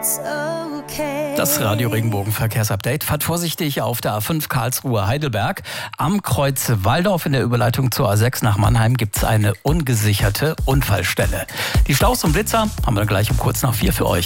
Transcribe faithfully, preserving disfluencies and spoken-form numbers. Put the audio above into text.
Das Radio Regenbogen Verkehrsupdate. Fahrt vorsichtig auf der A fünf Karlsruhe-Heidelberg. Am Kreuz Walldorf in der Überleitung zur A sechs nach Mannheim gibt es eine ungesicherte Unfallstelle. Die Staus und Blitzer haben wir gleich um kurz nach vier für euch.